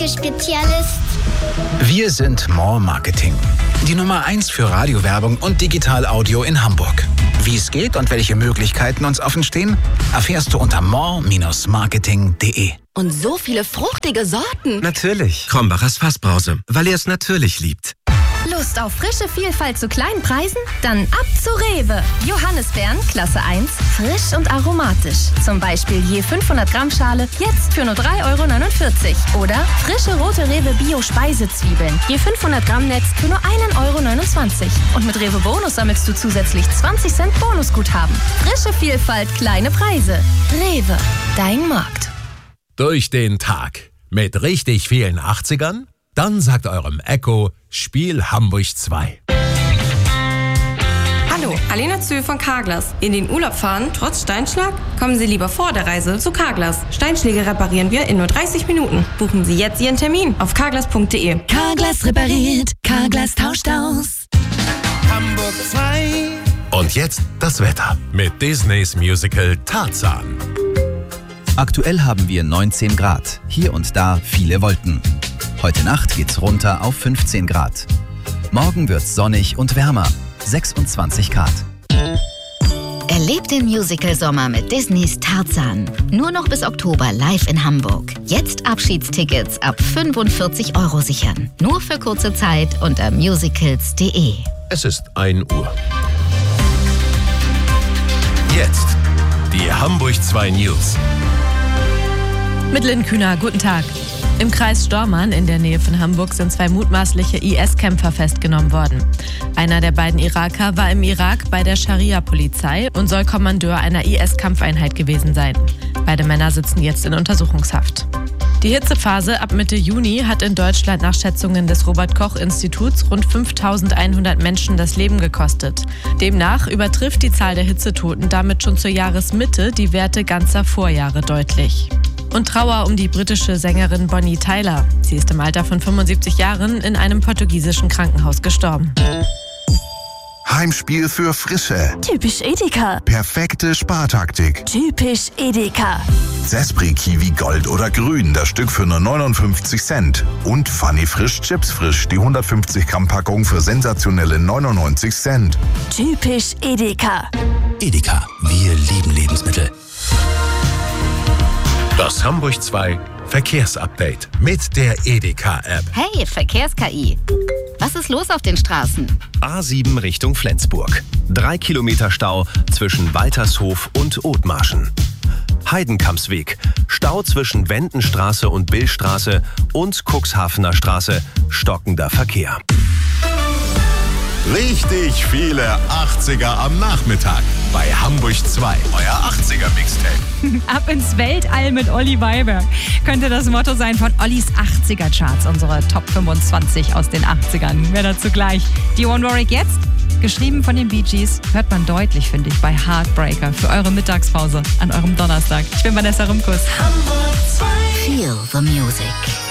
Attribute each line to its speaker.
Speaker 1: Markenspezialist.
Speaker 2: Wir sind More Marketing. Die Nummer 1 für Radiowerbung und Digital-Audio in Hamburg. Wie es geht und welche Möglichkeiten uns offen stehen, erfährst du unter more-marketing.de.
Speaker 3: Und so viele fruchtige Sorten.
Speaker 4: Natürlich. Krombachers Fassbrause, weil er es natürlich liebt.
Speaker 5: Lust auf frische Vielfalt zu kleinen Preisen? Dann ab zu Rewe. Johannisbeeren, Klasse 1, frisch und aromatisch. Zum Beispiel je 500 Gramm Schale, jetzt für nur 3,49 €. Oder frische rote Rewe Bio-Speisezwiebeln, je 500 Gramm Netz für nur 1,29 €. Und mit Rewe Bonus sammelst du zusätzlich 20 Cent Bonusguthaben. Frische Vielfalt, kleine Preise. Rewe, dein Markt.
Speaker 6: Durch den Tag mit richtig vielen 80ern? Dann sagt eurem Echo, Spiel Hamburg 2.
Speaker 7: Hallo, Alena Zöhl von Carglass. In den Urlaub fahren, trotz Steinschlag? Kommen Sie lieber vor der Reise zu Carglass. Steinschläge reparieren wir in nur 30 Minuten. Buchen Sie jetzt Ihren Termin auf carglass.de.
Speaker 3: Carglass repariert, Carglass tauscht aus.
Speaker 6: Hamburg 2. Und jetzt das Wetter mit Disneys Musical Tarzan.
Speaker 8: Aktuell haben wir 19 Grad. Hier und da viele Wolken. Heute Nacht geht's runter auf 15 Grad. Morgen wird's sonnig und wärmer. 26 Grad.
Speaker 9: Erlebt den Musical-Sommer mit Disneys Tarzan. Nur noch bis Oktober live in Hamburg. Jetzt Abschiedstickets ab 45 € sichern. Nur für kurze Zeit unter musicals.de.
Speaker 6: Es ist 1 Uhr. Jetzt die Hamburg 2 News.
Speaker 10: Mit Lynn Kühner, guten Tag. Im Kreis Stormarn in der Nähe von Hamburg sind 2 mutmaßliche IS-Kämpfer festgenommen worden. Einer der beiden Iraker war im Irak bei der Scharia-Polizei und soll Kommandeur einer IS-Kampfeinheit gewesen sein. Beide Männer sitzen jetzt in Untersuchungshaft. Die Hitzephase ab Mitte Juni hat in Deutschland nach Schätzungen des Robert-Koch-Instituts rund 5.100 Menschen das Leben gekostet. Demnach übertrifft die Zahl der Hitzetoten damit schon zur Jahresmitte die Werte ganzer Vorjahre deutlich. Und Trauer um die britische Sängerin Bonnie Tyler. Sie ist im Alter von 75 Jahren in einem portugiesischen Krankenhaus gestorben.
Speaker 11: Heimspiel für Frische.
Speaker 12: Typisch Edeka.
Speaker 11: Perfekte Spartaktik.
Speaker 12: Typisch Edeka.
Speaker 11: Zespri Kiwi Gold oder Grün, das Stück für nur 59 Cent. Und Funny Frisch Chips Frisch, die 150 Gramm Packung für sensationelle 99 Cent.
Speaker 12: Typisch Edeka.
Speaker 2: Edeka, wir lieben Lebensmittel.
Speaker 6: Das Hamburg 2 Verkehrsupdate mit der Edeka-App.
Speaker 9: Hey, Verkehrs-KI. Was ist los auf den Straßen?
Speaker 4: A7 Richtung Flensburg. 3 Kilometer Stau zwischen Waltershof und Othmarschen. Heidenkampsweg. Stau zwischen Wendenstraße und Billstraße und Cuxhavener Straße. Stockender Verkehr.
Speaker 6: Richtig viele 80er am Nachmittag bei Hamburg 2. Euer 80er-Mixtape.
Speaker 13: Ab ins Weltall mit Olli Weiberg. Könnte das Motto sein von Ollis 80er-Charts, unsere Top 25 aus den 80ern. Mehr dazu gleich. Dionne Warwick jetzt, geschrieben von den Bee Gees, hört man deutlich, finde ich, bei Heartbreaker für eure Mittagspause an eurem Donnerstag. Ich bin Vanessa Rumkus.
Speaker 9: Feel the music.